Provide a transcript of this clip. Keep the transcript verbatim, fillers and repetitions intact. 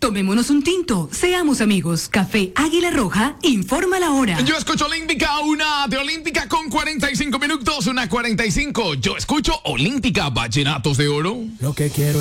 Tomémonos un tinto, seamos amigos. Café Águila Roja, informa la hora. Yo escucho Olímpica, una de Olímpica con cuarenta y cinco minutos, una cuarenta y cinco. Yo escucho Olímpica, vallenatos de oro. Lo que quiero